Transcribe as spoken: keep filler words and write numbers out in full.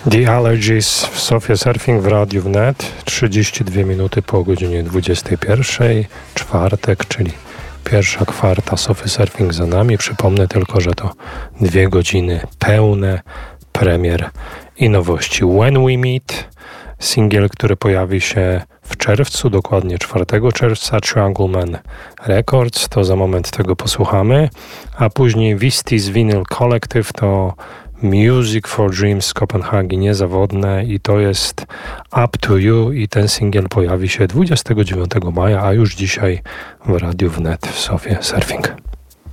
The Allergies w Sofie Surfing w Radiu Wnet. trzydzieści dwie minuty po godzinie dwudziestej pierwszej. Czwartek, czyli pierwsza kwarta Sofy Surfing za nami. Przypomnę tylko, że to dwie godziny pełne premier i nowości. When We Meet, singiel, który pojawi się w czerwcu, dokładnie czwartego czerwca, Triangle Man Records, to za moment tego posłuchamy, a później Vistis Vinyl Collective to Music for Dreams z Kopenhagi, niezawodne, i to jest Up to You, i ten singiel pojawi się dwudziestego dziewiątego maja, a już dzisiaj w Radiu Wnet w Sofie Surfing.